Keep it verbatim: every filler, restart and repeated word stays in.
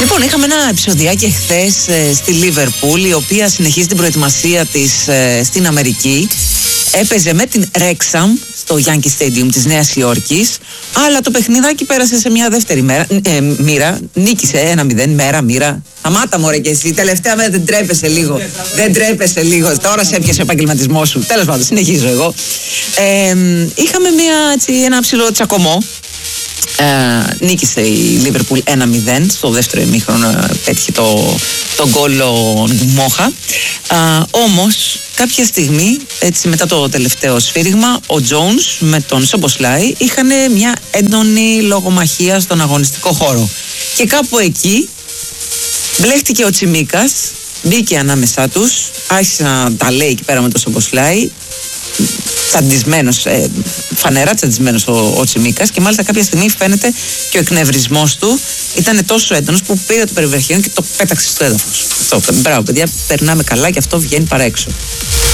Λοιπόν, είχαμε ένα επεισοδιάκι εχθές ε, στη Λίβερπουλ, η οποία συνεχίζει την προετοιμασία της ε, στην Αμερική. Έπαιζε με την Wrexham στο Yankee Stadium της Νέας Υόρκης, αλλά το παιχνιδάκι πέρασε σε μια δεύτερη μέρα, ε, μοίρα, νίκησε ένα μηδέν, μέρα, μοίρα. Αμάτα μωρέ και εσύ, τελευταία μέρα δεν τρέπεσαι λίγο, δεν τρέπεσαι λίγο, τώρα σε έπιασε ο επαγγελματισμός σου. Τέλος πάντων, συνεχίζω εγώ. Ε, είχαμε μια, έτσι, ένα ψηλό τσακωμό. Ε, νίκησε η Λίβερπουλ ένα μηδέν στο δεύτερο ημίχρονο, πέτυχε το, το γκολ ο Μόχα. Ε, όμως κάποια στιγμή, έτσι μετά το τελευταίο σφύριγμα, ο Τζόουνς με τον Σομποσλάι είχαν μια έντονη λογομαχία στον αγωνιστικό χώρο και κάπου εκεί μπλέχτηκε ο Τσιμίκας, μπήκε ανάμεσά τους, άρχισε να τα λέει εκεί πέρα με τον Σομποσλάι, τσαντισμένος, ε, φανερά τσαντισμένος ο, ο Τσιμίκας, και μάλιστα κάποια στιγμή φαίνεται και ο εκνευρισμός του ήταν τόσο έντονος που πήρε το περιβραχιόν και το πέταξε στο έδαφος. Αυτό, μπράβο παιδιά, περνάμε καλά και αυτό βγαίνει παρά έξω.